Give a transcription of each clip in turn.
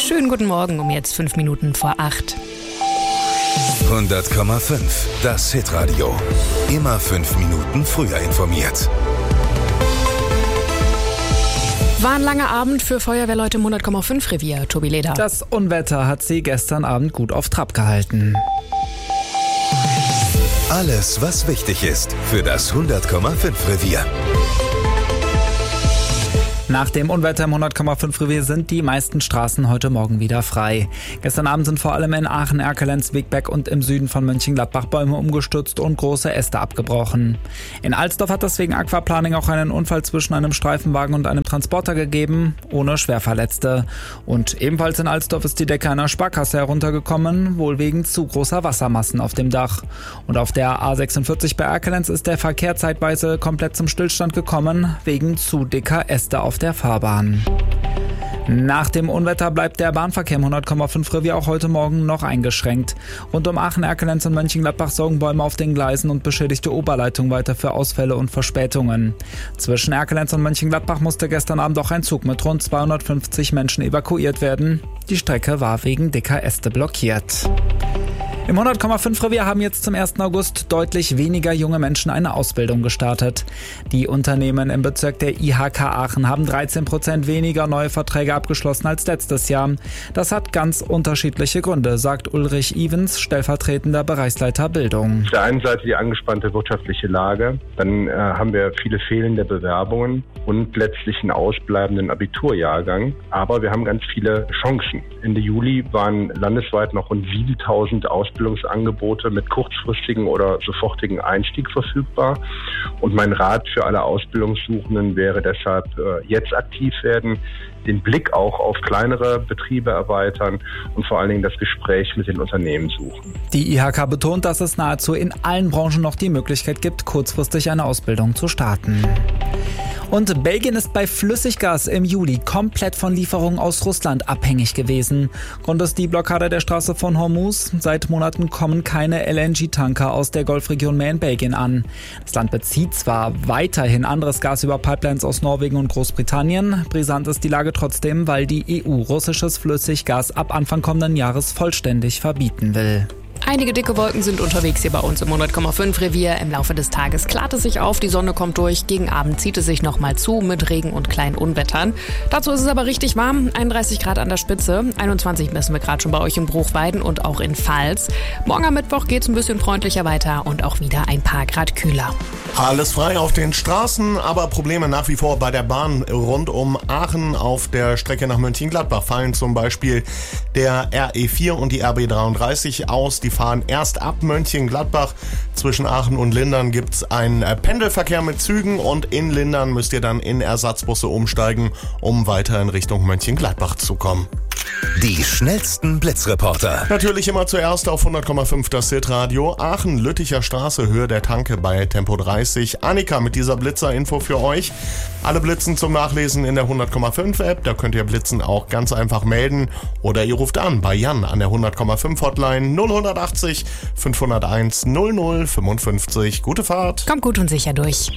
Schönen guten Morgen, um jetzt 5 Minuten vor 8. 100,5, das Hitradio. Immer 5 Minuten früher informiert. War ein langer Abend für Feuerwehrleute im 100,5 Revier, Tobi Leder. Das Unwetter hat sie gestern Abend gut auf Trab gehalten. Alles, was wichtig ist für das 100,5 Revier. Nach dem Unwetter im 100,5 Revier sind die meisten Straßen heute Morgen wieder frei. Gestern Abend sind vor allem in Aachen, Erkelenz, Wegberg und im Süden von Mönchengladbach Bäume umgestürzt und große Äste abgebrochen. In Alsdorf hat es wegen Aquaplaning auch einen Unfall zwischen einem Streifenwagen und einem Transporter gegeben, ohne Schwerverletzte. Und ebenfalls in Alsdorf ist die Decke einer Sparkasse heruntergekommen, wohl wegen zu großer Wassermassen auf dem Dach. Und auf der A46 bei Erkelenz ist der Verkehr zeitweise komplett zum Stillstand gekommen, wegen zu dicker Äste auf der Fahrbahn. Nach dem Unwetter bleibt der Bahnverkehr im 100,5 Revier auch heute Morgen noch eingeschränkt. Rund um Aachen, Erkelenz und Mönchengladbach sorgen Bäume auf den Gleisen und beschädigte Oberleitungen weiter für Ausfälle und Verspätungen. Zwischen Erkelenz und Mönchengladbach musste gestern Abend auch ein Zug mit rund 250 Menschen evakuiert werden. Die Strecke war wegen dicker Äste blockiert. Im 100,5 Revier haben jetzt zum 1. August deutlich weniger junge Menschen eine Ausbildung gestartet. Die Unternehmen im Bezirk der IHK Aachen haben 13% weniger neue Verträge abgeschlossen als letztes Jahr. Das hat ganz unterschiedliche Gründe, sagt Ulrich Evens, stellvertretender Bereichsleiter Bildung. Auf der einen Seite die angespannte wirtschaftliche Lage, dann haben wir viele fehlende Bewerbungen und letztlich einen ausbleibenden Abiturjahrgang. Aber wir haben ganz viele Chancen. Ende Juli waren landesweit noch rund 7.000 Ausbildungsangebote mit kurzfristigen oder sofortigen Einstieg verfügbar. Und mein Rat für alle Ausbildungssuchenden wäre deshalb, jetzt aktiv werden, den Blick auch auf kleinere Betriebe erweitern und vor allen Dingen das Gespräch mit den Unternehmen suchen. Die IHK betont, dass es nahezu in allen Branchen noch die Möglichkeit gibt, kurzfristig eine Ausbildung zu starten. Und Belgien ist bei Flüssiggas im Juli komplett von Lieferungen aus Russland abhängig gewesen. Grund ist die Blockade der Straße von Hormuz. Seit Monaten kommen keine LNG-Tanker aus der Golfregion mehr in Belgien an. Das Land bezieht zwar weiterhin anderes Gas über Pipelines aus Norwegen und Großbritannien. Brisant ist die Lage trotzdem, weil die EU russisches Flüssiggas ab Anfang kommenden Jahres vollständig verbieten will. Einige dicke Wolken sind unterwegs hier bei uns im 100,5 Revier. Im Laufe des Tages klart es sich auf, die Sonne kommt durch. Gegen Abend zieht es sich nochmal zu mit Regen und kleinen Unwettern. Dazu ist es aber richtig warm, 31 Grad an der Spitze. 21 messen wir gerade schon bei euch in Bruchweiden und auch in Pfalz. Morgen am Mittwoch geht es ein bisschen freundlicher weiter und auch wieder ein paar Grad kühler. Alles frei auf den Straßen, aber Probleme nach wie vor bei der Bahn rund um Aachen. Auf der Strecke nach Mönchengladbach fallen zum Beispiel der RE4 und die RB33 aus. Die fahren erst ab Mönchengladbach. Zwischen Aachen und Lindern gibt es einen Pendelverkehr mit Zügen und in Lindern müsst ihr dann in Ersatzbusse umsteigen, um weiter in Richtung Mönchengladbach zu kommen. Die schnellsten Blitzreporter. Natürlich immer zuerst auf 100,5 das Hitradio. Aachen, Lütticher Straße, Höhe der Tanke bei Tempo 30. Annika mit dieser Blitzer-Info für euch. Alle Blitzen zum Nachlesen in der 100,5 App. Da könnt ihr Blitzen auch ganz einfach melden. Oder ihr ruft an bei Jan an der 100,5 Hotline 0180 501 0055. Gute Fahrt. Kommt gut und sicher durch.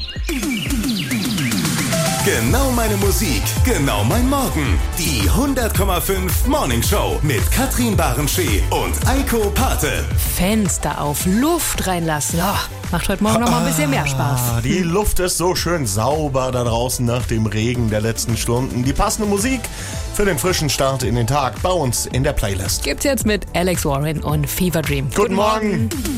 Genau meine Musik, genau mein Morgen. Die 100,5 Morning Show mit Katrin Barenschee und Eiko Pate. Fenster auf, Luft reinlassen. Oh, macht heute Morgen noch mal ein bisschen mehr Spaß. Die Luft ist so schön sauber da draußen nach dem Regen der letzten Stunden. Die passende Musik für den frischen Start in den Tag bei uns in der Playlist. Gibt's jetzt mit Alex Warren und Fever Dream. Guten Morgen.